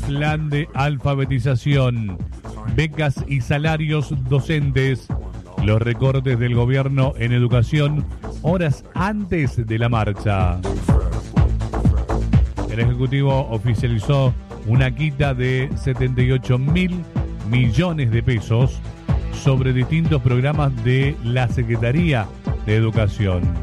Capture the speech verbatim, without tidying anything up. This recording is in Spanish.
Plan de alfabetización, becas y salarios docentes. Los recortes del gobierno en educación horas antes de la marcha. El Ejecutivo oficializó una quita de setenta y ocho mil millones de pesos sobre distintos programas de la Secretaría de Educación.